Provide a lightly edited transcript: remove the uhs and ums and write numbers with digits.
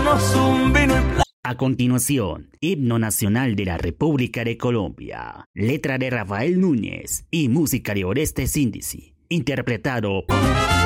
tomamos un vino y... A continuación, Himno Nacional de la República de Colombia, letra de Rafael Núñez y música de Oreste Síndici, interpretado por...